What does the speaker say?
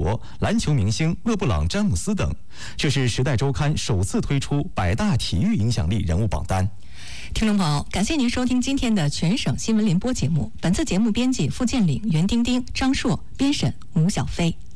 罗、篮球明星勒布朗·詹姆斯等。这是《时代周刊》首次推出100大体育影响力人物榜单。 听众朋友，感谢您收听今天的全省新闻联播节目。本次节目编辑付建岭、袁丁丁、张硕，编审吴小飞。